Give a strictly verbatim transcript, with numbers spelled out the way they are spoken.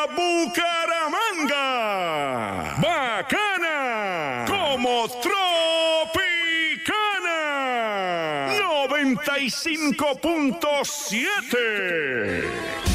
Bucaramanga. Bacana. Como Tropicana. noventa y cinco punto siete.